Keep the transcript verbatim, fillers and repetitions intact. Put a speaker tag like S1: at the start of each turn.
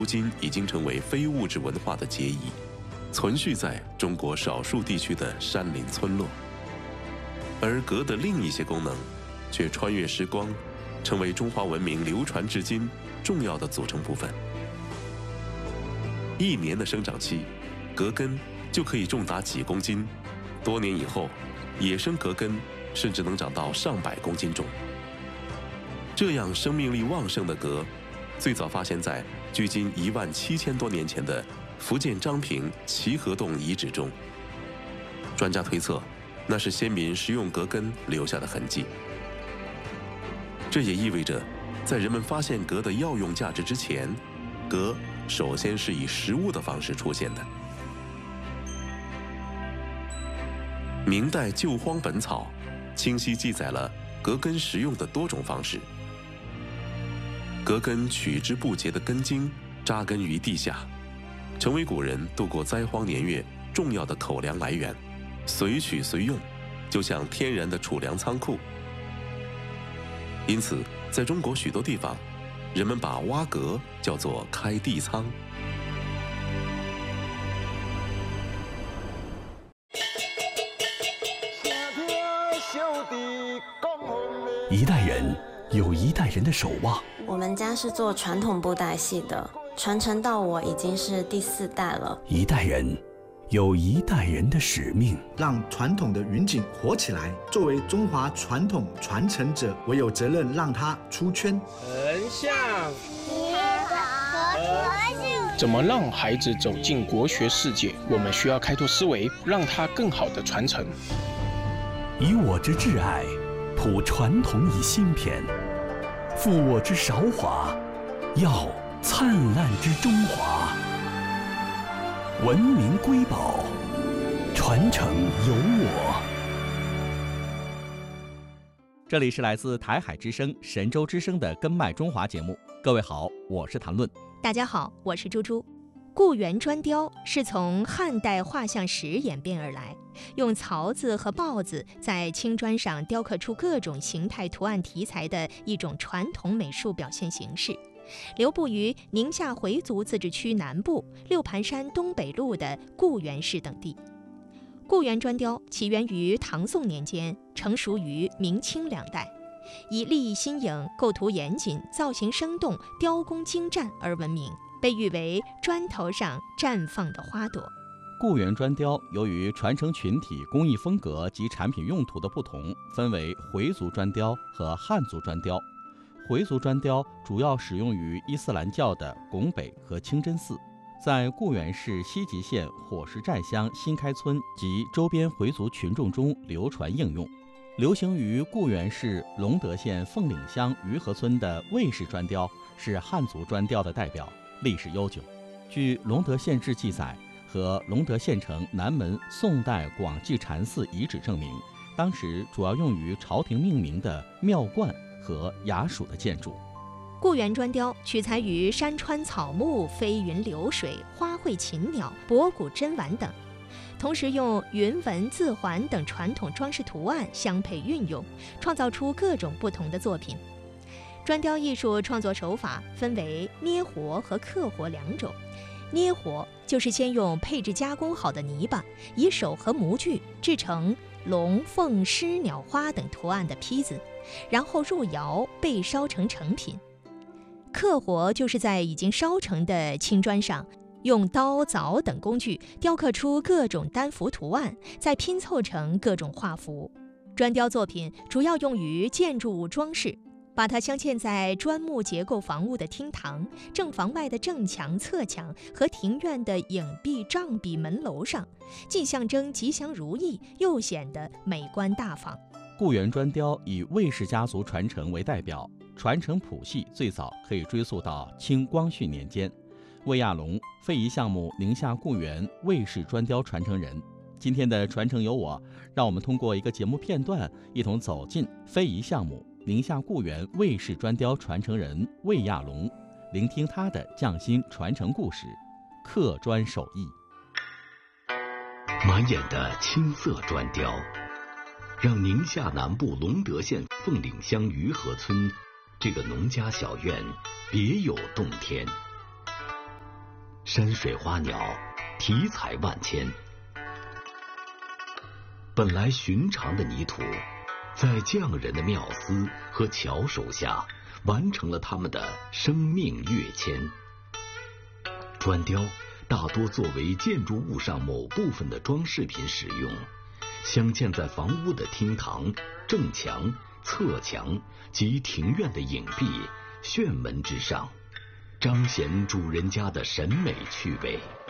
S1: 如今已经成为非物质文化的结遗，存续在中国少数地区的山林村落。而革的另一些功能，却穿越时光，成为中华文明流传至今重要的组成部分。一年的生长期，革根就可以重达几公斤，多年以后，野生革根甚至能长到上百公斤重。这样生命力旺盛的革，最早发现在距今一万七千多年前的福建漳平齐河洞遗址中。专家推测，那是先民食用革根留下的痕迹。这也意味着，在人们发现革的药用价值之前，革首先是以食物的方式出现的。明代《救荒本草》清晰记载了革根食用的多种方式。革根取之不竭的根茎扎根于地下，成为古人度过灾荒年月重要的口粮来源，随取随用，就像天然的储粮仓库。因此，在中国许多地方，人们把挖革叫做开地仓。
S2: 一代人有一代人的守望。
S3: 我们家是做传统布袋戏的，传承到我已经是第四代了。
S2: 一代人有一代人的使命，
S4: 让传统的云锦活起来。作为中华传统传承者，我有责任让它出圈。
S5: 横向
S6: 结合和谐，
S5: 怎么让孩子走进国学世界？我们需要开拓思维，让它更好的传承。
S2: 以我之挚爱，谱传统以新篇，复我之韶华，耀灿烂之中华。文明瑰宝，传承有我。
S7: 这里是来自台海之声、神州之声的根脉中华节目。各位好，我是谭论。
S8: 大家好，我是猪猪。固原砖雕是从汉代画像石演变而来，用槽子和刨子在青砖上雕刻出各种形态图案题材的一种传统美术表现形式，流布于宁夏回族自治区南部六盘山东北路的固原市等地。固原砖雕起源于唐宋年间，成熟于明清两代，以立意新颖、构图严谨、造型生动、雕工精湛而闻名，被誉为砖头上绽放的花朵。
S7: 固原砖雕由于传承群体工艺风格及产品用途的不同，分为回族砖雕和汉族砖雕。回族砖雕主要使用于伊斯兰教的拱北和清真寺，在固原市西吉县火石寨乡新开村及周边回族群众中流传应用。流行于固原市隆德县凤岭乡余河村的魏氏砖雕是汉族砖雕的代表，历史悠久。据《隆德县志》记载和隆德县城南门宋代广济禅寺遗址证明，当时主要用于朝廷命名的庙观和衙署的建筑。
S8: 固原砖雕取材于山川草木、飞云流水、花卉禽鸟、博古珍玩等，同时用云纹、字环等传统装饰图案相配运用，创造出各种不同的作品。砖雕艺术创作手法分为捏活和刻活两种。捏活就是先用配置加工好的泥巴，以手和模具制成龙、凤、狮、鸟、花等图案的坯子，然后入窑焙烧成成品。刻活就是在已经烧成的青砖上，用刀、凿等工具雕刻出各种单幅图案，再拼凑成各种画幅。砖雕作品主要用于建筑物装饰，把它镶嵌在砖木结构房屋的厅堂、正房外的正墙、侧墙和庭院的影壁、帐壁、门楼上，既象征吉祥如意，又显得美观大方。
S7: 固原砖雕以魏氏家族传承为代表，传承谱系最早可以追溯到清光绪年间。魏亚龙，非遗项目宁夏固原魏氏砖雕传承人。今天的传承有我，让我们通过一个节目片段，一同走进非遗项目宁夏固原魏氏砖雕传承人魏亚龙，聆听他的匠心传承故事，刻砖手艺。
S2: 满眼的青色砖雕，让宁夏南部隆德县凤岭乡余河村这个农家小院别有洞天。
S9: 山水花鸟，题彩万千。本来寻常的泥土，在匠人的妙思和巧手下，完成了他们的生命跃迁。砖雕大多作为建筑物上某部分的装饰品使用，镶嵌在房屋的厅堂、正墙、侧墙及庭院的影壁、炫门之上，彰显主人家的审美趣味。